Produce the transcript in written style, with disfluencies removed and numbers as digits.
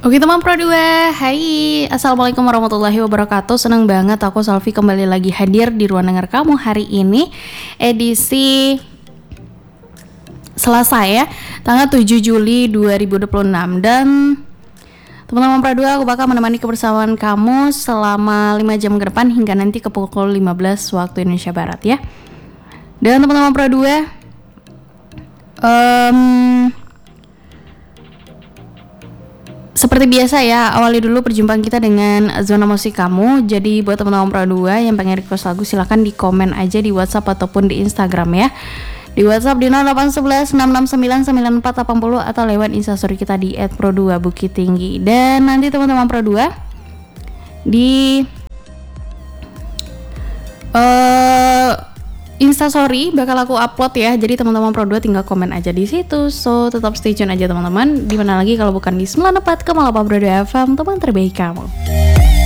Oke teman Pro 2, hai, Assalamualaikum warahmatullahi wabarakatuh. Senang banget aku Salvi kembali lagi hadir di ruang dengar kamu hari ini, edisi Selasa ya, tanggal 7 Juli 2026. Dan teman-teman Pro 2, aku bakal menemani kebersamaan kamu selama 5 jam ke depan hingga nanti ke pukul 15 waktu Indonesia Barat ya. Dan teman-teman Pro 2, seperti biasa ya, awali dulu perjumpaan kita dengan zona musik kamu. Jadi buat teman-teman Pro 2 yang pengen request lagu, silahkan di komen aja di WhatsApp ataupun di Instagram ya. Di WhatsApp di 0811 669 9480 atau lewat Instastory kita di @pro2bukittinggi. Dan nanti teman-teman Pro 2 di Instastory bakal aku upload ya. Jadi teman-teman Pro 2 tinggal komen aja di situ. So tetap stay tune aja teman-teman. Dimana lagi kalau bukan di 94,8 Pro 2 FM, teman terbaik kamu.